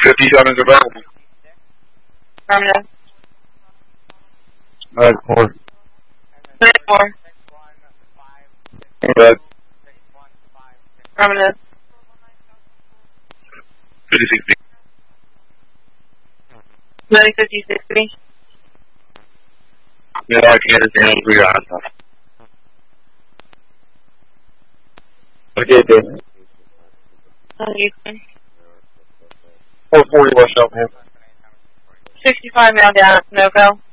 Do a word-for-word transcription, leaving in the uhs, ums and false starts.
fifty-seven is available. Affirmative. Red four. Red four. Red. Affirmative. fifty-six B. Ready fifty-six B. Yeah, I can't understand what we got. Okay, then. four forty West Elkhorn. sixty-five mile down, no go.